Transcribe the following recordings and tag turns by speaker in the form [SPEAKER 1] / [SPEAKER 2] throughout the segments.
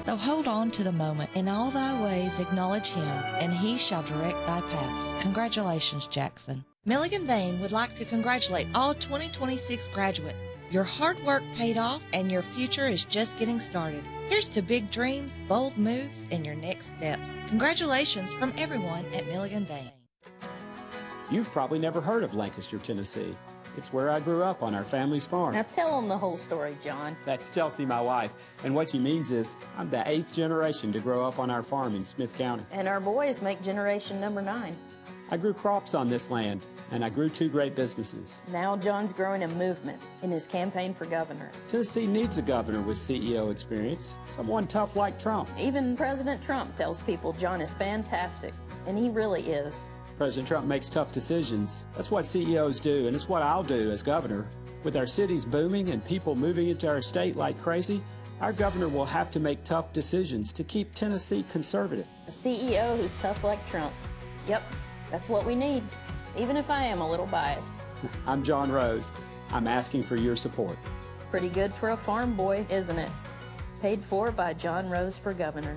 [SPEAKER 1] So hold on to the moment. In all thy ways acknowledge him, and he shall direct thy paths. Congratulations, Jackson. Milligan Vane would like to congratulate all 2026 graduates. Your hard work paid off, and your future is just getting started. Here's to big dreams, bold moves, and your next steps. Congratulations from everyone at Milligan Vane.
[SPEAKER 2] You've probably never heard of Lancaster, Tennessee. It's where I grew up on our family's farm.
[SPEAKER 3] Now tell them the whole story, John.
[SPEAKER 2] That's Chelsea, my wife. And what she means is I'm the 8th generation to grow up on our farm in Smith County.
[SPEAKER 3] And our boys make generation number 9.
[SPEAKER 2] I grew crops on this land, and I grew 2 great businesses.
[SPEAKER 3] Now John's growing a movement in his campaign for governor.
[SPEAKER 2] Tennessee needs a governor with CEO experience, someone tough like Trump.
[SPEAKER 3] Even President Trump tells people John is fantastic, and he really is.
[SPEAKER 2] President Trump makes tough decisions. That's what CEOs do, and it's what I'll do as governor. With our cities booming and people moving into our state like crazy, our governor will have to make tough decisions to keep Tennessee conservative.
[SPEAKER 3] A CEO who's tough like Trump. Yep, that's what we need, even if I am a little biased.
[SPEAKER 2] I'm John Rose. I'm asking for your support.
[SPEAKER 3] Pretty good for a farm boy, isn't it? Paid for by John Rose for governor.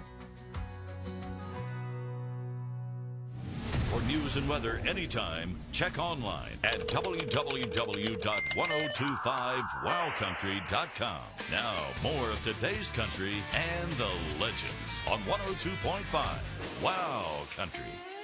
[SPEAKER 4] For news and weather anytime, check online at www.1025wowcountry.com. Now, more of today's country and the legends on 102.5 Wow Country.